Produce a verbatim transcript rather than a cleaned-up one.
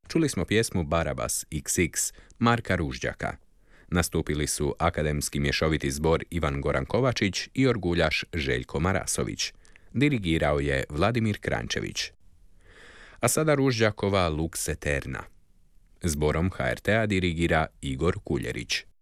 Čuli smo pjesmu Barabas iks iks Marka Ružđaka. Nastupili su akademski mješoviti zbor Ivan Goran Kovačić i orguljaš Željko Marasović. Dirigirao je Vladimir Krančević. A sada Ružđakova Lux Eterna. Zborom ha er te a dirigira Igor Kuljerić.